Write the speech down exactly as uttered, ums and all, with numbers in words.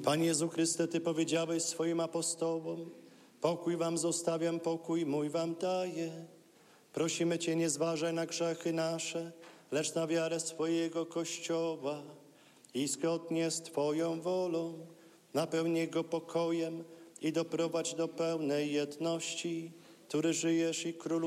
Panie Jezu Chryste, Ty powiedziałeś swoim apostołom, pokój wam zostawiam, pokój mój wam daję. Prosimy Cię, nie zważaj na grzechy nasze, lecz na wiarę swojego Kościoła i zgodnie z Twoją wolą napełnij go pokojem i doprowadź do pełnej jedności, który żyjesz i królujesz